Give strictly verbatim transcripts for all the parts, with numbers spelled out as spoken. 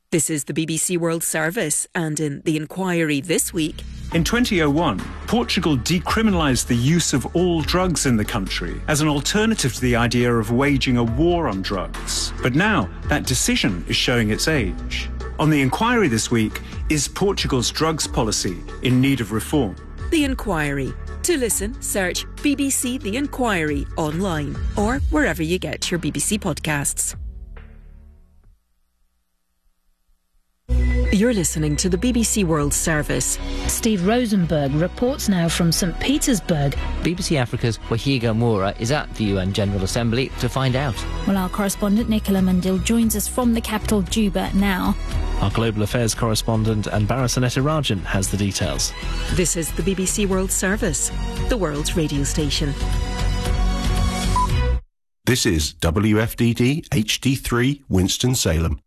This is the B B C World Service, and in the inquiry this week... In twenty oh one, Portugal decriminalised the use of all drugs in the country as an alternative to the idea of waging a war on drugs. But now, that decision is showing its age. On the inquiry this week, is Portugal's drugs policy in need of reform? The Inquiry. To listen, search B B C The Inquiry online or wherever you get your B B C podcasts. You're listening to the B B C World Service. Steve Rosenberg reports now from St Petersburg. B B C Africa's Wahiga Moura is at the U N General Assembly to find out. Well, our correspondent Nicola Mandil joins us from the capital, Juba, now. Our global affairs correspondent Anbara Sanetirajan has the details. This is the B B C World Service, the world's radio station. This is W F D D H D three Winston-Salem.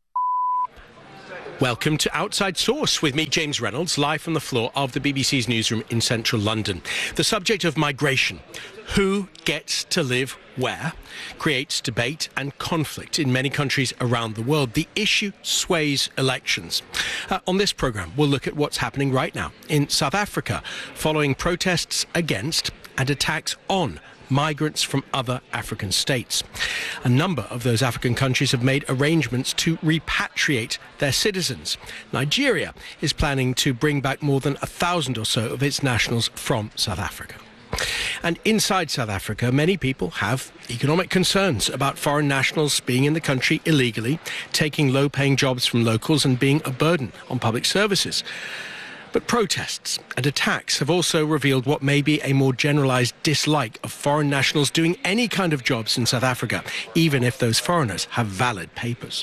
Welcome to Outside Source with me, James Reynolds, live from the floor of the B B C's newsroom in central London. The subject of migration, who gets to live where, creates debate and conflict in many countries around the world. The issue sways elections. Uh, on this programme, we'll look at what's happening right now in South Africa, following protests against and attacks on migrants from other African states. A number of those African countries have made arrangements to repatriate their citizens. Nigeria is planning to bring back more than a thousand or so of its nationals from South Africa. And inside South Africa, many people have economic concerns about foreign nationals being in the country illegally, taking low-paying jobs from locals and being a burden on public services. But protests and attacks have also revealed what may be a more generalised dislike of foreign nationals doing any kind of jobs in South Africa, even if those foreigners have valid papers.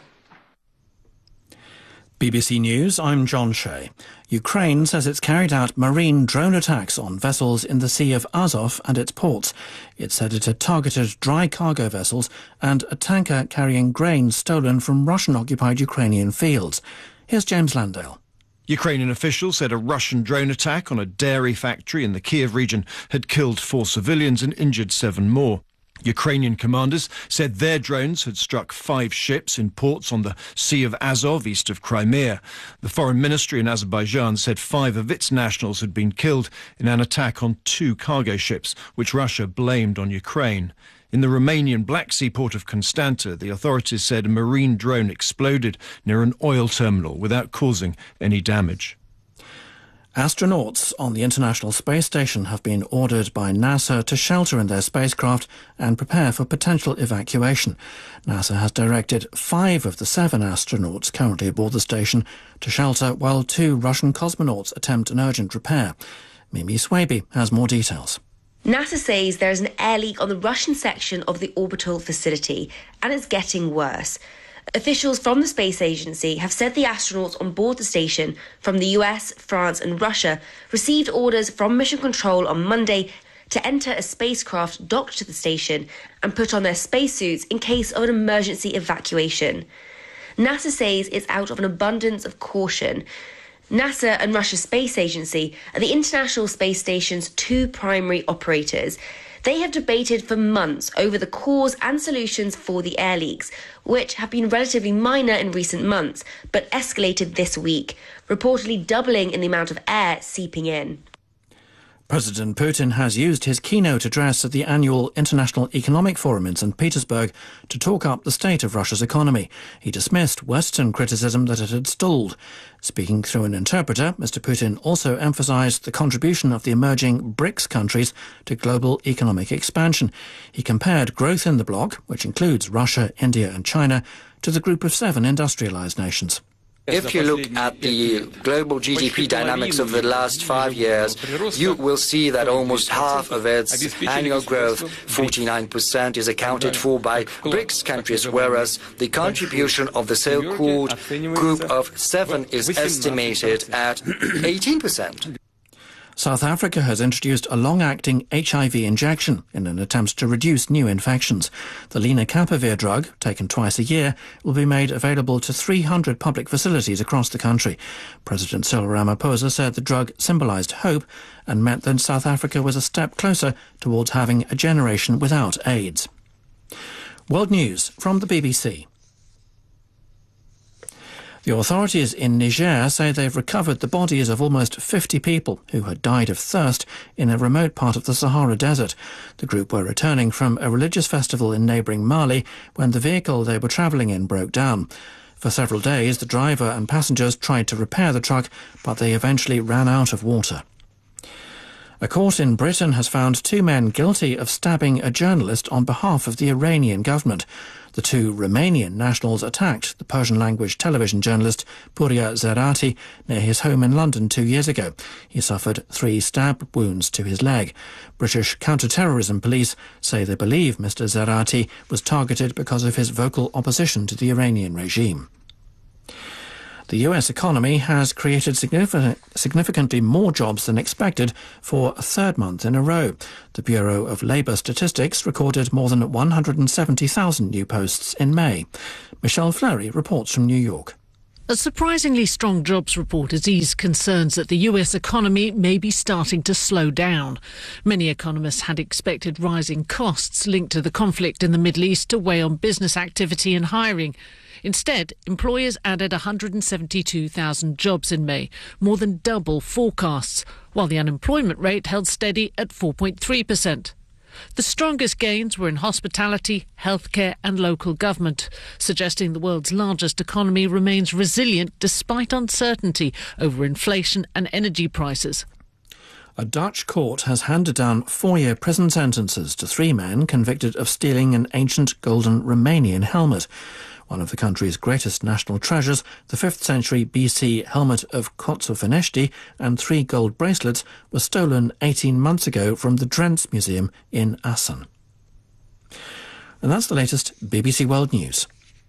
B B C News, I'm John Shea. Ukraine says it's carried out marine drone attacks on vessels in the Sea of Azov and its ports. It said it had targeted dry cargo vessels and a tanker carrying grain stolen from Russian-occupied Ukrainian fields. Here's James Landale. Ukrainian officials said a Russian drone attack on a dairy factory in the Kiev region had killed four civilians and injured seven more. Ukrainian commanders said their drones had struck five ships in ports on the Sea of Azov, east of Crimea. The foreign ministry in Azerbaijan said five of its nationals had been killed in an attack on two cargo ships, which Russia blamed on Ukraine. In the Romanian Black Sea port of Constanta, the authorities said a marine drone exploded near an oil terminal without causing any damage. Astronauts on the International Space Station have been ordered by NASA to shelter in their spacecraft and prepare for potential evacuation. NASA has directed five of the seven astronauts currently aboard the station to shelter while two Russian cosmonauts attempt an urgent repair. Mimi Swaby has more details. NASA says there is an air leak on the Russian section of the orbital facility, and it's getting worse. Officials from the space agency have said the astronauts on board the station from the U S, France and Russia received orders from Mission Control on Monday to enter a spacecraft docked to the station and put on their spacesuits in case of an emergency evacuation. NASA says it's out of an abundance of caution. NASA and Russia's Space Agency are the International Space Station's two primary operators. They have debated for months over the cause and solutions for the air leaks, which have been relatively minor in recent months, but escalated this week, reportedly doubling in the amount of air seeping in. President Putin has used his keynote address at the annual International Economic Forum in St Petersburg to talk up the state of Russia's economy. He dismissed Western criticism that it had stalled. Speaking through an interpreter, Mister Putin also emphasised the contribution of the emerging BRICS countries to global economic expansion. He compared growth in the bloc, which includes Russia, India and China, to the group of seven industrialised nations. If you look at the global G D P dynamics of the last five years, you will see that almost half of its annual growth, forty-nine percent, is accounted for by BRICS countries, whereas the contribution of the so-called group of seven is estimated at eighteen percent. South Africa has introduced a long-acting H I V injection in an attempt to reduce new infections. The lenacapavir drug, taken twice a year, will be made available to three hundred public facilities across the country. President Cyril Ramaphosa said the drug symbolised hope and meant that South Africa was a step closer towards having a generation without AIDS. World News from the B B C. The authorities in Niger say they've recovered the bodies of almost fifty people who had died of thirst in a remote part of the Sahara Desert. The group were returning from a religious festival in neighbouring Mali when the vehicle they were travelling in broke down. For several days, the driver and passengers tried to repair the truck, but they eventually ran out of water. A court in Britain has found two men guilty of stabbing a journalist on behalf of the Iranian government. The two Romanian nationals attacked the Persian-language television journalist Pouria Zerati near his home in London two years ago. He suffered three stab wounds to his leg. British counter-terrorism police say they believe Mister Zerati was targeted because of his vocal opposition to the Iranian regime. The U S economy has created significant, significantly more jobs than expected for a third month in a row. The Bureau of Labour Statistics recorded more than one hundred seventy thousand new posts in May. Michelle Fleury reports from New York. A surprisingly strong jobs report has eased concerns that the U S economy may be starting to slow down. Many economists had expected rising costs linked to the conflict in the Middle East to weigh on business activity and hiring. Instead, employers added one hundred seventy-two thousand jobs in May, more than double forecasts, while the unemployment rate held steady at four point three percent. The strongest gains were in hospitality, healthcare and local government, suggesting the world's largest economy remains resilient despite uncertainty over inflation and energy prices. A Dutch court has handed down four-year prison sentences to three men convicted of stealing an ancient golden Romanian helmet. One of the country's greatest national treasures, the fifth century B C helmet of Coțovenești and three gold bracelets were stolen eighteen months ago from the Drents Museum in Assen. And that's the latest B B C World News.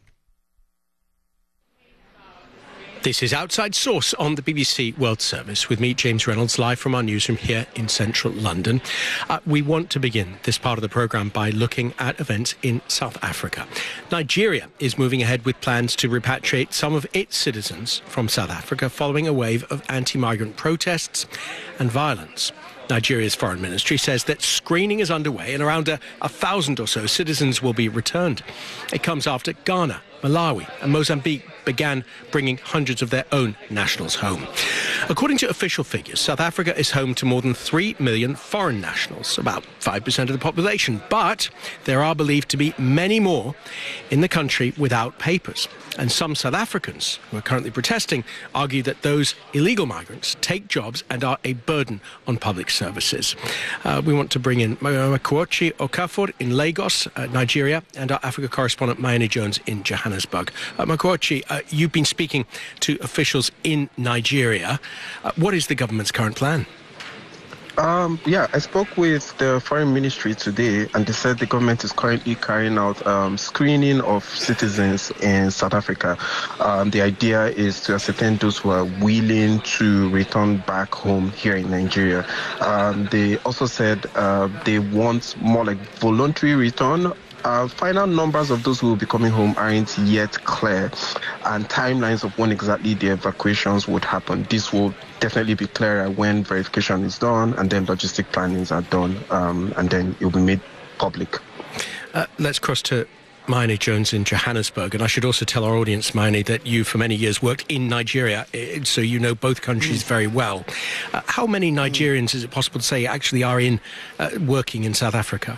This is Outside Source on the B B C World Service with me, James Reynolds, live from our newsroom here in central London. Uh, we want to begin this part of the programme by looking at events in South Africa. Nigeria is moving ahead with plans to repatriate some of its citizens from South Africa following a wave of anti-migrant protests and violence. Nigeria's foreign ministry says that screening is underway and around a, a thousand or so citizens will be returned. It comes after Ghana, Malawi and Mozambique began bringing hundreds of their own nationals home. According to official figures, South Africa is home to more than three million foreign nationals, about five percent of the population. But there are believed to be many more in the country without papers. And some South Africans who are currently protesting argue that those illegal migrants take jobs and are a burden on public services. Uh, we want to bring in Makuochi Okafor in Lagos, uh, Nigeria, and our Africa correspondent Mayeni Jones in Johannesburg. Uh, Makuochi, uh, you've been speaking to officials in Nigeria. Uh, what is the government's current plan? Um, yeah, I spoke with the foreign ministry today, and they said the government is currently carrying out um, screening of citizens in South Africa. Um, the idea is to ascertain those who are willing to return back home here in Nigeria. Um, they also said uh, they want more like voluntary return. Uh, final numbers of those who will be coming home aren't yet clear, and timelines of when exactly the evacuations would happen. This will definitely be clearer when verification is done and then logistic plannings are done, um, and then it will be made public. Uh, let's cross to Mayeni Jones in Johannesburg, and I should also tell our audience, Mayeni, that you for many years worked in Nigeria, so you know both countries mm. very well. Uh, how many Nigerians, mm. is it possible to say, actually are in uh, working in South Africa?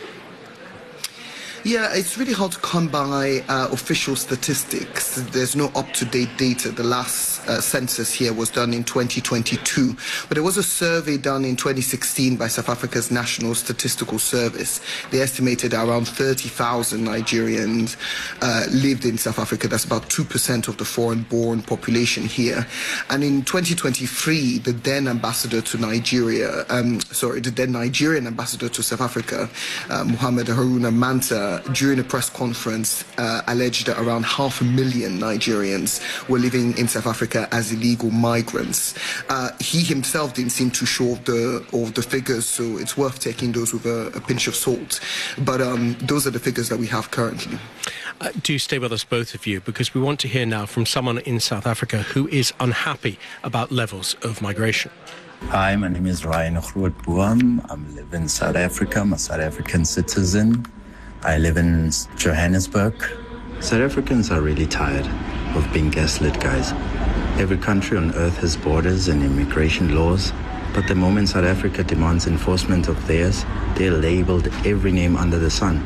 Yeah, it's really hard to come by uh, official statistics. There's no up-to-date data. The last uh, census here was done in twenty twenty-two. But there was a survey done in twenty sixteen by South Africa's National Statistical Service. They estimated around thirty thousand Nigerians uh, lived in South Africa. That's about two percent of the foreign-born population here. And in twenty twenty-three, the then ambassador to Nigeria, um, sorry, the then Nigerian ambassador to South Africa, uh, Muhammad Haruna Manta, during a press conference, uh, alleged that around half a million Nigerians were living in South Africa as illegal migrants. Uh, he himself didn't seem too sure of the, of the figures, so it's worth taking those with a, a pinch of salt. But um, those are the figures that we have currently. Uh, do stay with us, both of you, because we want to hear now from someone in South Africa who is unhappy about levels of migration. Hi, my name is Ryan Grootboom. I live in South Africa. I'm a South African citizen. I live in Johannesburg. South Africans are really tired. of being gaslit, guys. Every country on earth has borders and immigration laws, but the moment South Africa demands enforcement of theirs, they're labeled every name under the sun.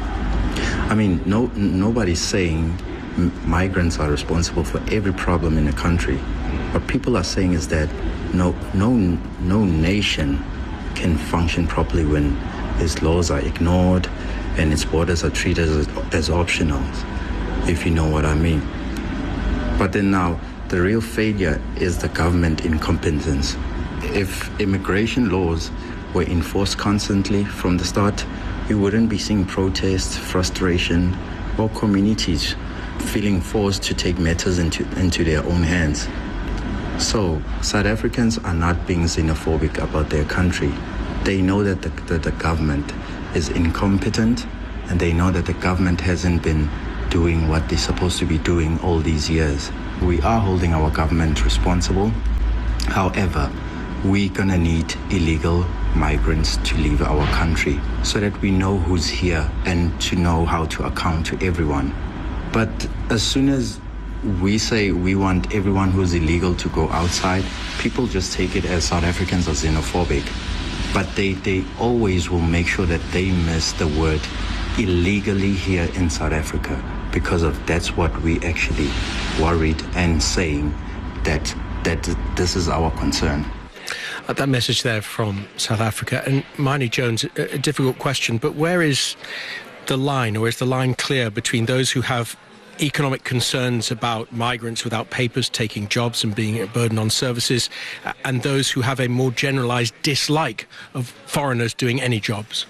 I mean, no, nobody's saying m- migrants are responsible for every problem in a country. What people are saying is that no, no, no nation can function properly when its laws are ignored and its borders are treated as, as optional, if you know what I mean. But then now, the real failure is the government incompetence. If immigration laws were enforced constantly from the start, we wouldn't be seeing protests, frustration, or communities feeling forced to take matters into, into their own hands. So, South Africans are not being xenophobic about their country. They know that the, that the government is incompetent, and they know that the government hasn't been doing what they're supposed to be doing all these years. We are holding our government responsible. However, we're gonna need illegal migrants to leave our country so that we know who's here and to know how to account to everyone. But as soon as we say we want everyone who's illegal to go outside, people just take it as South Africans are xenophobic. But they, they always will make sure that they miss the word illegally here in South Africa, because of that's what we actually worried and saying that that this is our concern. Uh, that message there from South Africa. And Marnie Jones, a, a difficult question, but where is the line, or is the line clear between those who have economic concerns about migrants without papers taking jobs and being a burden on services, uh, and those who have a more generalised dislike of foreigners doing any jobs?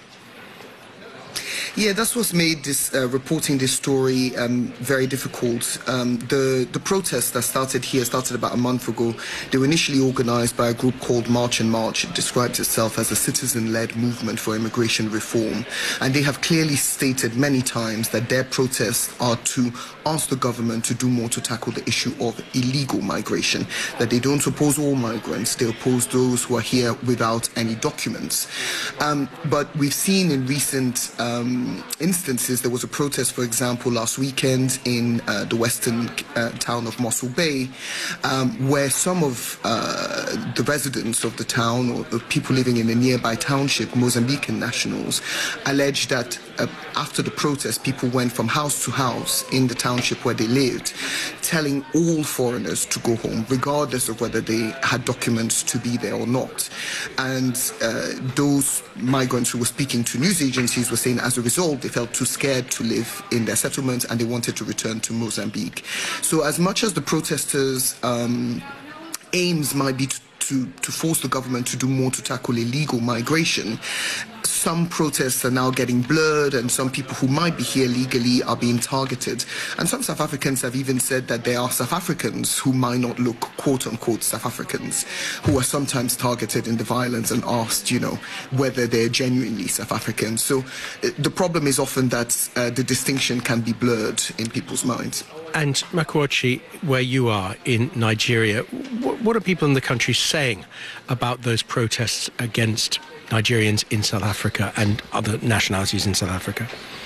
Yeah, that's what's made this uh, reporting this story um, very difficult. Um, the the protests that started here started about a month ago. They were initially organised by a group called March and March. It describes itself as a citizen-led movement for immigration reform, and they have clearly stated many times that their protests are to ask the government to do more to tackle the issue of illegal migration. That they don't oppose all migrants; they oppose those who are here without any documents. Um, but we've seen in recent um, instances, there was a protest, for example, last weekend in uh, the western uh, town of Mossel Bay, um, where some of uh, the residents of the town, or the people living in the nearby township, Mozambican nationals, alleged that uh, after the protest, people went from house to house in the township where they lived, telling all foreigners to go home, regardless of whether they had documents to be there or not. And uh, those migrants who were speaking to news agencies were saying, as a result, they felt too scared to live in their settlements and they wanted to return to Mozambique. So as much as the protesters' um, aims might be to, to, to force the government to do more to tackle illegal migration, some protests are now getting blurred, and some people who might be here legally are being targeted. And some South Africans have even said that there are South Africans who might not look quote-unquote South Africans, who are sometimes targeted in the violence and asked, you know, whether they're genuinely South Africans. So uh, the problem is often that uh, the distinction can be blurred in people's minds. And Makuochi, where you are in Nigeria, what, what are people in the country saying about those protests against Nigerians in South Africa and other nationalities in South Africa?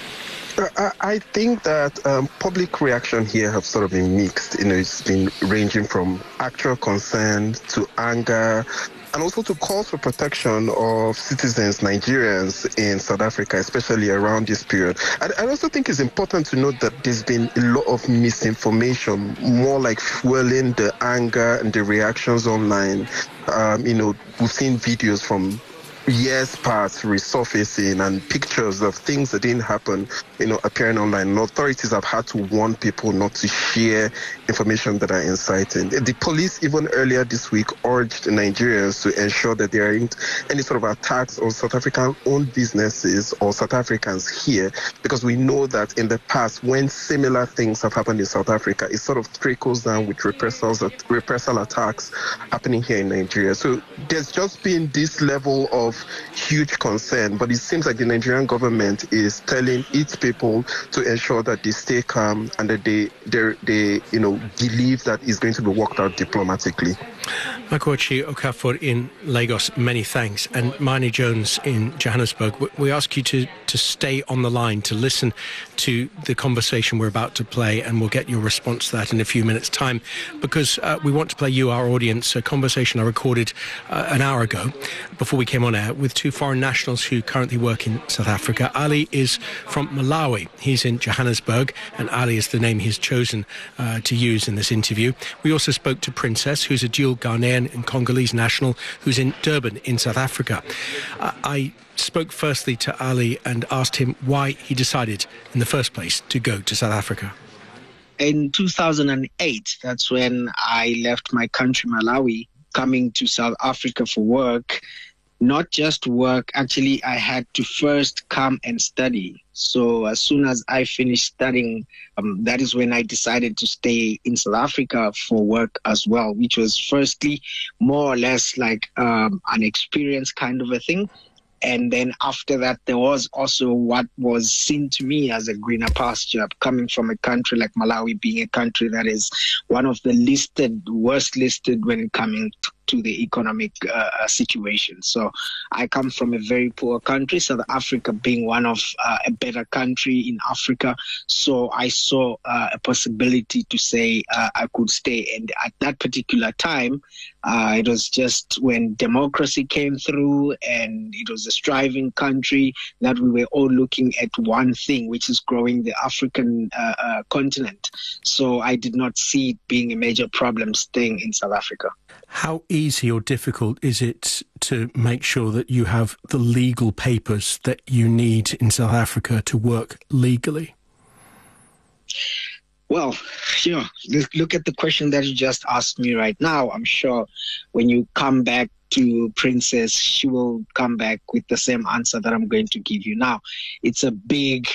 Uh, I think that um, public reaction here have sort of been mixed. You know, it's been ranging from actual concern to anger, and also to calls for protection of citizens, Nigerians in South Africa, especially around this period. I, I also think it's important to note that there's been a lot of misinformation, more like fueling the anger and the reactions online. Um, you know, we've seen videos from years past resurfacing and pictures of things that didn't happen, you know, appearing online. And authorities have had to warn people not to share information that are inciting. The police, even earlier this week, urged Nigerians to ensure that there aren't any sort of attacks on South African-owned businesses or South Africans here, because we know that in the past, when similar things have happened in South Africa, it sort of trickles down with repressals, repressal attacks happening here in Nigeria. So there's just been this level of huge concern, but it seems like the Nigerian government is telling its people to ensure that they stay calm and that they, they, they you know, believe that it's going to be worked out diplomatically. Makwachi Okafor in Lagos, many thanks. And Marnie Jones in Johannesburg, we ask you to, to stay on the line to listen to the conversation we're about to play, and we'll get your response to that in a few minutes' time, because uh, we want to play you, our audience, a conversation I recorded uh, an hour ago before we came on air with two foreign nationals who currently work in South Africa. Ali is from Malawi. He's in Johannesburg, and Ali is the name he's chosen uh, to use in this interview. We also spoke to Princess, who's a dual Ghanaian and Congolese national who's in Durban in South Africa. Uh, I spoke firstly to Ali and asked him why he decided in the first place to go to South Africa. In two thousand eight, that's when I left my country, Malawi, coming to South Africa for work. Not just work, actually, I had to first come and study. So as soon as I finished studying, um, that is when I decided to stay in South Africa for work as well, which was firstly more or less like um, an experience kind of a thing. And then after that, there was also what was seen to me as a greener pasture, coming from a country like Malawi, being a country that is one of the listed, worst listed when coming to to the economic uh, situation. So I come from a very poor country, South Africa being one of uh, a better country in Africa. So I saw uh, a possibility to say uh, I could stay. And at that particular time, uh, it was just when democracy came through, and it was a striving country that we were all looking at one thing, which is growing the African uh, uh, continent. So I did not see it being a major problem staying in South Africa. How easy or difficult is it to make sure that you have the legal papers that you need in South Africa to work legally? Well, sure. Look at the question that you just asked me right now. I'm sure when you come back to Princess, she will come back with the same answer that I'm going to give you now. It's a big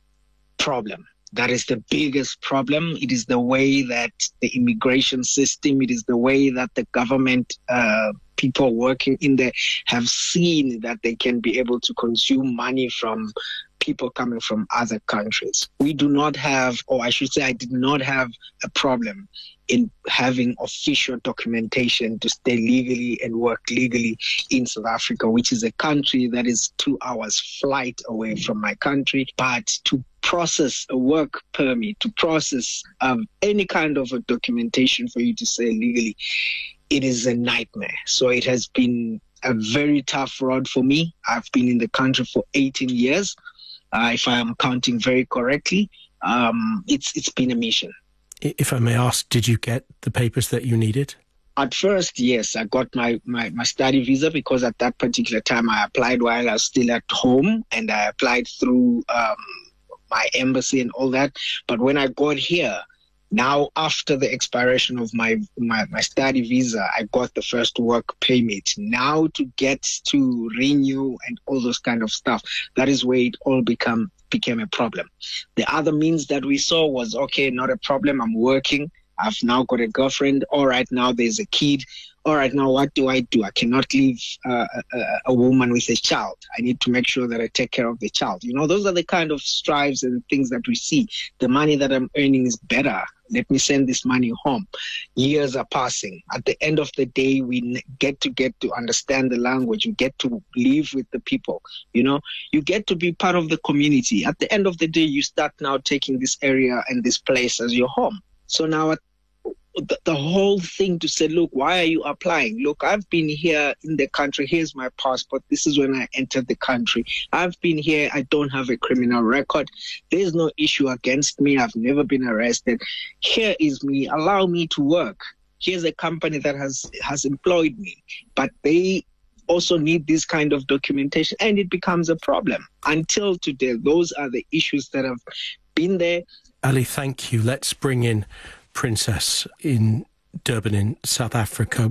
problem. That is the biggest problem. It is the way that the immigration system, it is the way that the government uh, people working in there have seen that they can be able to consume money from people coming from other countries. We do not have, or I should say I did not have a problem in having official documentation to stay legally and work legally in South Africa, which is a country that is two hours flight away from my country. But to process a work permit, to process um, any kind of a documentation for you to say legally, it is a nightmare. So it has been a very tough road for me. I've been in the country for eighteen years. Uh, if I am counting very correctly, um, it's it's been a mission. If I may ask, did you get the papers that you needed? At first, yes, I got my, my, my study visa, because at that particular time I applied while I was still at home, and I applied through um, my embassy and all that. But when I got here, now after the expiration of my, my, my study visa, I got the first work permit. Now to get to renew and all those kind of stuff, that is where it all become became a problem. The other means that we saw was, okay, not a problem, I'm working, I've now got a girlfriend, all right, now there's a kid, all right, now what do I do? I cannot leave uh, a, a woman with a child. I need to make sure that I take care of the child. You know, those are the kind of strives and things that we see. The money that I'm earning is better. Let me send this money home. Years are passing. At the end of the day, we get to get to understand the language. You get to live with the people. You know, you get to be part of the community. At the end of the day, you start now taking this area and this place as your home. So now at The, the whole thing to say, look, why are you applying? Look, I've been here in the country. Here's my passport. This is when I entered the country. I've been here. I don't have a criminal record. There's no issue against me. I've never been arrested. Here is me. Allow me to work. Here's a company that has, has employed me. But they also need this kind of documentation, and it becomes a problem. Until today, those are the issues that have been there. Ali, thank you. Let's bring in Princess in Durban in South Africa.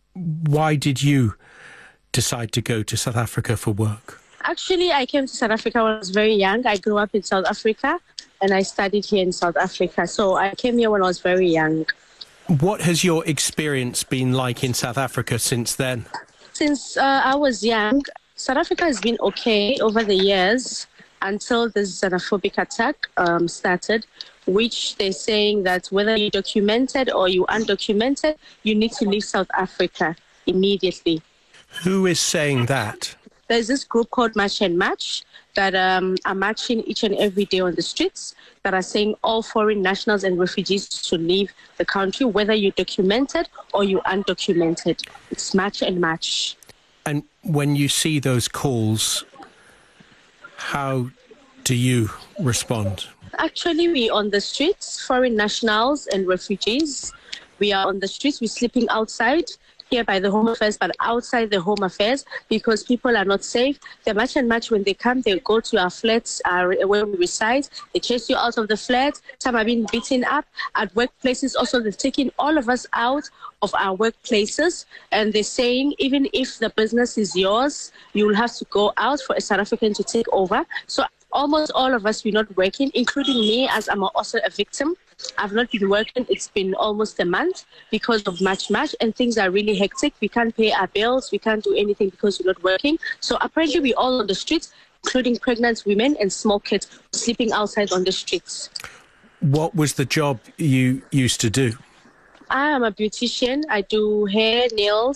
Why did you decide to go to South Africa for work? Actually, I came to South Africa when I was very young. I grew up in South Africa and I studied here in South Africa. So I came here when I was very young. What has your experience been like in South Africa since then? Since uh, I was young, South Africa has been okay over the years until this xenophobic attack um, started, which they're saying that whether you're documented or you're undocumented, you need to leave South Africa immediately. Who is saying that? There's this group called Match and Match that um, are marching each and every day on the streets that are saying all foreign nationals and refugees to leave the country, whether you're documented or you're undocumented. It's Match and Match. And when you see those calls, how do you respond? Actually, we're on the streets, foreign nationals and refugees. We are on the streets, we're sleeping outside here by the Home Affairs, but outside the Home Affairs because people are not safe. The Match and Match, when they come, they go to our flats uh, where we reside. They chase you out of the flat. Some have been beaten up. At workplaces also, they've taken all of us out of our workplaces. And they're saying, even if the business is yours, you will have to go out for a South African to take over. So almost all of us, we're not working, including me, as I'm also a victim. I've not been working. It's been almost a month because of Match Match, and things are really hectic. We can't pay our bills. We can't do anything because we're not working. So apparently we're all on the streets, including pregnant women and small kids sleeping outside on the streets. What was the job you used to do? I am a beautician. I do hair, nails,